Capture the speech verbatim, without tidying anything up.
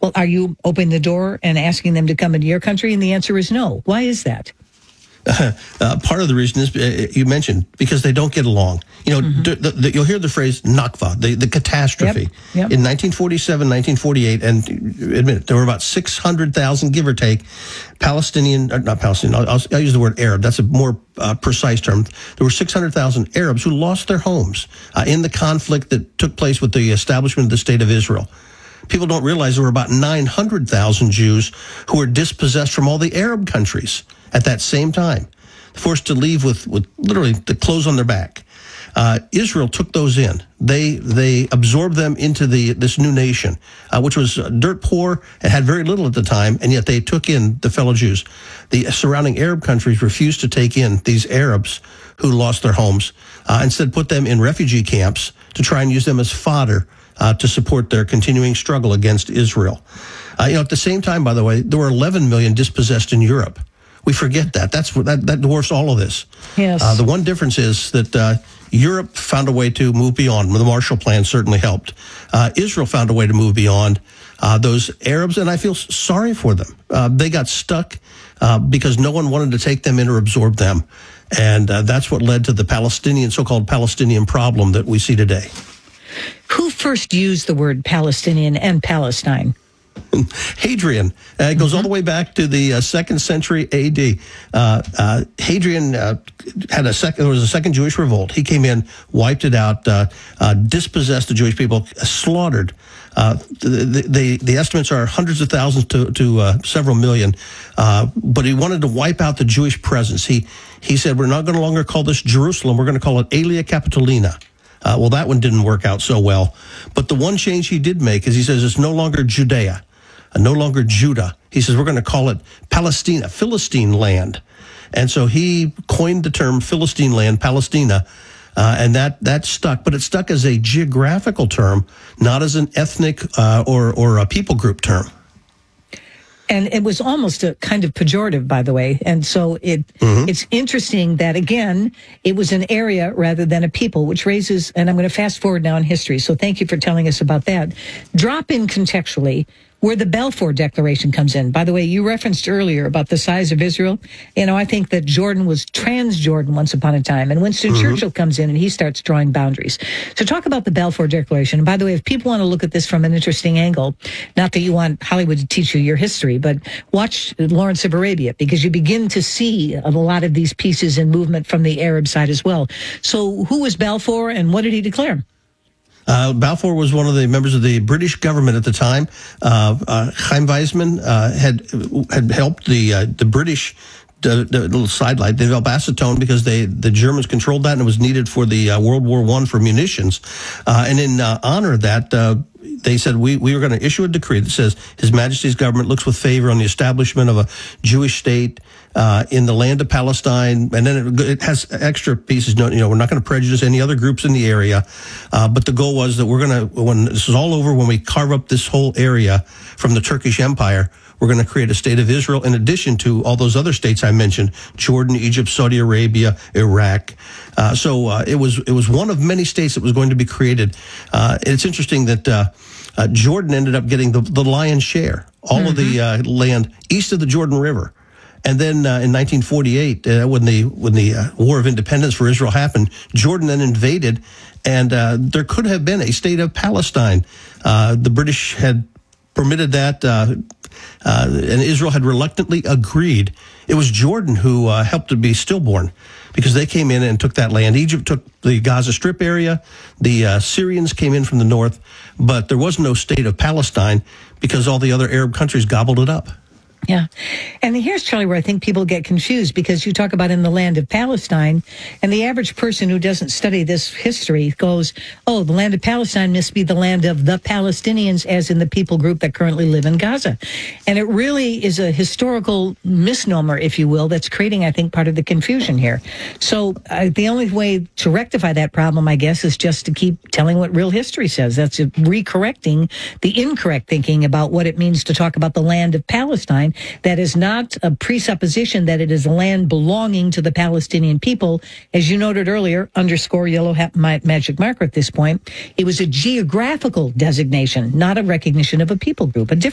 Well, are you opening the door and asking them to come into your country? And the answer is no. Why is that? Uh, uh, part of the reason is, uh, you mentioned, because they don't get along. You know, mm-hmm. d- the, the, you'll hear the phrase Nakba, the, the catastrophe. Yep. Yep. In nineteen forty-seven, nineteen forty-eight, and admit it, there were about six hundred thousand, give or take, Palestinian, or not Palestinian, I'll, I'll use the word Arab. That's a more uh, precise term. There were six hundred thousand Arabs who lost their homes uh, in the conflict that took place with the establishment of the State of Israel. People don't realize there were about nine hundred thousand Jews who were dispossessed from all the Arab countries at that same time, forced to leave with, with literally the clothes on their back. Uh, Israel took those in. They they absorbed them into the this new nation, uh, which was dirt poor and had very little at the time, and yet they took in the fellow Jews. The surrounding Arab countries refused to take in these Arabs who lost their homes. Uh, instead, put them in refugee camps to try and use them as fodder uh, to support their continuing struggle against Israel. Uh, you know, at the same time, by the way, there were eleven million dispossessed in Europe. We forget that. That's that, that dwarfs all of this. Yes. Uh, the one difference is that uh, Europe found a way to move beyond. The Marshall Plan certainly helped. Uh, Israel found a way to move beyond uh, those Arabs, and I feel sorry for them. Uh, they got stuck uh, because no one wanted to take them in or absorb them, and uh, that's what led to the Palestinian, so-called Palestinian problem that we see today. Who first used the word Palestinian and Palestine? Hadrian. Uh, it goes mm-hmm. all the way back to the uh, second century A D. Uh, uh, Hadrian uh, had a second. There was a second Jewish revolt. He came in, wiped it out, uh, uh, dispossessed the Jewish people, slaughtered. Uh, the, the the estimates are hundreds of thousands to to uh, several million. Uh, but he wanted to wipe out the Jewish presence. He he said, "We're not going to longer call this Jerusalem. We're going to call it Aelia Capitolina." Uh, well, that one didn't work out so well. But the one change he did make is he says it's no longer Judea, uh, no longer Judah. He says we're going to call it Palestina, Philistine land. And so he coined the term Philistine land, Palestina, uh, and that, that stuck. But it stuck as a geographical term, not as an ethnic uh, or, or a people group term. And it was almost a kind of pejorative, by the way. And so it mm-hmm. it's interesting that, again, it was an area rather than a people, which raises, and I'm going to fast forward now in history, so thank you for telling us about that. Drop in contextually where the Balfour Declaration comes in. By the way, you referenced earlier about the size of Israel. You know, I think that Jordan was Transjordan once upon a time, and Winston mm-hmm. Churchill comes in and he starts drawing boundaries. So talk about the Balfour Declaration. And by the way, if people want to look at this from an interesting angle, not that you want Hollywood to teach you your history, but watch Lawrence of Arabia, because you begin to see a lot of these pieces and movement from the Arab side as well. So who was Balfour and what did he declare? Uh, Balfour was one of the members of the British government at the time. Uh, uh, Chaim Weizmann uh, had had helped the uh, the British the, the little sidelight develop acetone because they the Germans controlled that and it was needed for the uh, World War One for munitions. Uh, and in uh, honor of that, uh, they said we we were going to issue a decree that says His Majesty's government looks with favor on the establishment of a Jewish state Uh, in the land of Palestine, and then it, it has extra pieces. You know, we're not going to prejudice any other groups in the area, uh, but the goal was that we're going to, when this is all over, when we carve up this whole area from the Turkish Empire, we're going to create a state of Israel in addition to all those other states I mentioned: Jordan, Egypt, Saudi Arabia, Iraq. Uh, so uh, it was it was one of many states that was going to be created. Uh, it's interesting that uh, uh, Jordan ended up getting the, the lion's share, all mm-hmm. of the uh, land east of the Jordan River. And then uh, in nineteen forty-eight, uh, when the when the uh, War of Independence for Israel happened, Jordan then invaded, and uh, there could have been a state of Palestine. Uh, the British had permitted that, uh, uh, and Israel had reluctantly agreed. It was Jordan who uh, helped to be stillborn, because they came in and took that land. Egypt took the Gaza Strip area. The uh, Syrians came in from the north, but there was no state of Palestine because all the other Arab countries gobbled it up. Yeah. And here's, Charlie, where I think people get confused, because you talk about in the land of Palestine, and the average person who doesn't study this history goes, oh, the land of Palestine must be the land of the Palestinians, as in the people group that currently live in Gaza. And it really is a historical misnomer, if you will, that's creating, I think, part of the confusion here. So uh, the only way to rectify that problem, I guess, is just to keep telling what real history says. That's recorrecting the incorrect thinking about what it means to talk about the land of Palestine. That is not a presupposition that it is land belonging to the Palestinian people. As you noted earlier, underscore yellow ha- magic marker at this point, it was a geographical designation, not a recognition of a people group. A